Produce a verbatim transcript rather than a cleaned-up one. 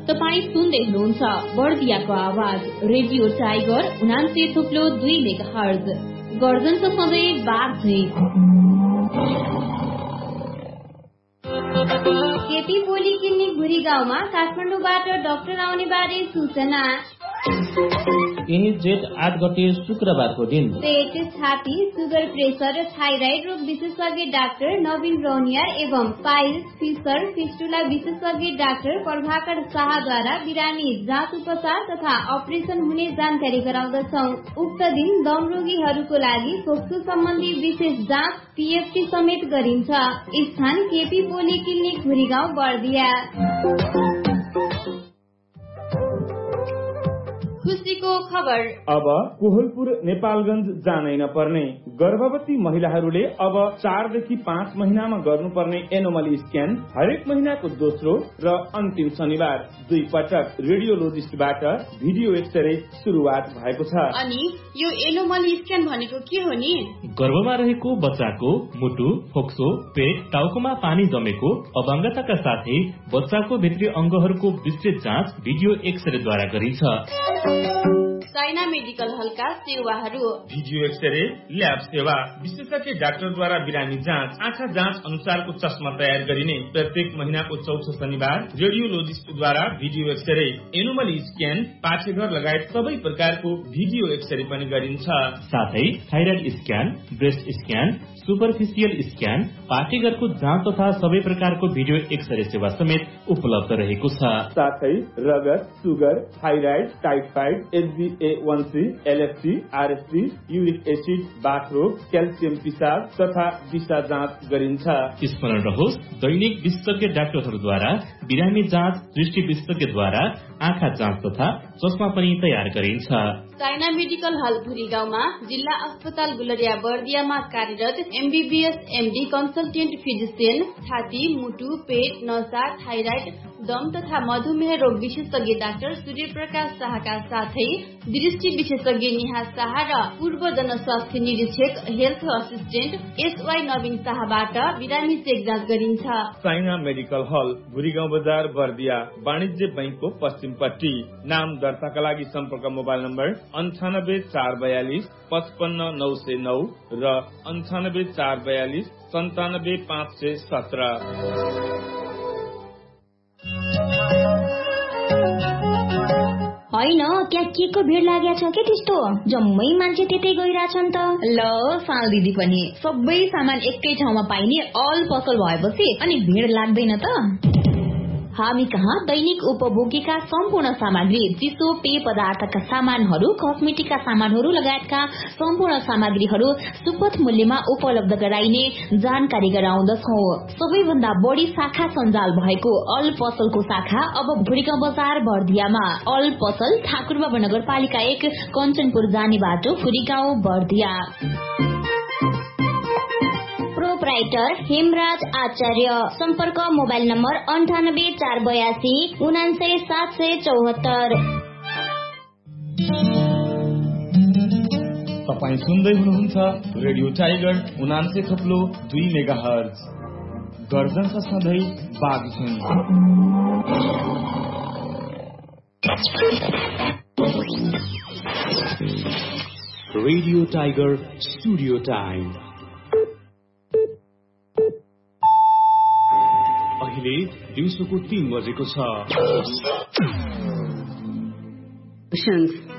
तपाईँ सुन्दै हुनुहुन्छ बर्दियाको आवाज रेडियो टाइगर उनान्से थुप्लो दुई मेगाहर्ज गर्जनको सधैँ बाघ झै। केपी पोली क्लिनिक भुरी गाउँमा काठमाडौँबाट डाक्टर आउने बारे सूचना। यही जेठ आठ गते शुक्रबारको दिन पेट, छाती, सुगर, प्रेसर र थाइराइड रोग विशेषज्ञ डाक्टर नवीन रौनियार एवं पाइल्स, फिसर, फिस्टुला विशेषज्ञ डाक्टर प्रभाकर शाहद्वारा बिरामी जाँच उपचार तथा अपरेसन हुने जानकारी गराउँदछौ। उक्त दिन दम रोगीहरूको लागि फोक्सो सम्बन्धी विशेष जाँच पीएफटी समेत गरिन्छ। स्थान केपी पोली क्लिनिक भुरीगाउँ बर्दिया। खुसीको खबर। अब कोहलपुर नेपालगंज जानै नपर्ने। गर्भवती महिलाहरूले अब चारदेखि पाँच महिनामा गर्नुपर्ने एनोमली स्क्यान हरेक महिनाको दोस्रो र अन्तिम शनिबार दुई पटक रेडियोलोजिस्टबाट भिडियो एक्सरे सुरुवात भएको छ। अनि यो एनोमली स्क्यान भनेको के हो नि? गर्भमा रहेको बच्चाको मुटु, फोक्सो, पेट, टाउकोमा पानी जमेको, अपाङ्गताका साथै बच्चाको भित्री अंगहरूको विस्तृत जाँच भिडियो एक्सरेद्वारा गरिन्छ। चाइना मेडिकल हलका सेवाहरू। भिडियो एक्सरे, ल्याब सेवा, विशेषज्ञ डाक्टरद्वारा बिरामी जाँच, आँखा जाँच अनुसारको चस्मा तयार गरिने, प्रत्येक महिनाको चौथो शनिबार रेडियोलोजिस्टद्वारा भिडियो एक्सरे, एनोमली स्क्यान, पाठेघर लगायत सबै प्रकारको भिडियो एक्सरे पनि गरिन्छ। साथै thyroid scan, breast scan, superficial scan, पाठेघरको जाँच तथा सबै प्रकारको भिडियो एक्सरे सेवा समेत उपलब्ध रहेको छ। साथै रगत, सुगर, थाइराइड, टाइफाइड, एचबीए वन C, LFT, RST, uric acid, बाथरोग, calcium पिसाब तथा दिशा जाँच गरिन्छ। स्मरण रहोस्, दैनिक विशेषज्ञ डाक्टरहरूद्वारा बिरामी जाँच, दृष्टि विशेषज्ञद्वारा आँखा जाँच तथा चस्मा पनि तयार गरिन्छ। चाइना मेडिकल हल भुरी गाउँमा जिल्ला अस्पताल गुलरिया बर्दियामा कार्यरत एमबीबीएस एमडी कन्सल्टेन्ट फिजिसियन, छाती, मुटु, पेट, नसा, थाइराइड, दम तथा मधुमेह रोग विशेषज्ञ डाक्टर सूर्य प्रकाश शाहका साथै दृष्टि विशेषज्ञ निहा शाह र पूर्व जनस्वास्थ्य निरीक्षक हेल्थ असिस्टेन्ट एसवाई नवीन शाहबाट बिरामी चेक जाँच गरिन्छ। चाइना मेडिकल हल भुरीगाउँ बजार बर्दिया वाणिज्य बैंकको पश्चिमपट्टि। नाम दर्ताका लागि सम्पर्क मोबाइल नम्बर अन्ठानब्बे चार बयालिस पचपन्न नौ सय नौ र अन्ठानब्बे चार बयालिस सन्तानब्बे पाँच सय सत्र। होइन, क्या के को भिड लागेको छ के त्यस्तो? जम्मै मान्छे त्यतै गइरहेछन् त। ल साल दिदी पनि सबै सामान एकै ठाउँमा पाइने अल पसल भएपछि अनि भिड लाग्दैन त। हामी कहाँ दैनिक उपभोगीका सम्पूर्ण सामग्री, चिसो पेय पदार्थका सामानहरू, कस्मेटिकका सामानहरू लगायतका सम्पूर्ण सामग्रीहरू सुपथ मूल्यमा उपलब्ध गराइने जानकारी गराउँदछौ। सबैभन्दा बढी शाखा सञ्जाल भएको अल पसलको शाखा अब भुरीगाउँ बजार बर्दियामा। अल पसल ठाकुरबाबा नगरपालिका एक कञ्चनपुर जाने बाटो भुरीगाउँ बर्दिया। प्रोपराइटर हेमराज आचार्य। सम्पर्क मोबाइल नम्बर अन्ठानब्बे चार बयासी उनान्सय सात सय चौहत्तर। तपाईँ सुन्दै हुनुहुन्छ रेडियो टाइगर उनान्सय थप्लो दुई मेगाहर्ज गर्जनका सधैँ बाघ झै। रेडियो टाइगर स्टुडियो टाइम अहिले दिउँसोको तीन बजेको छ।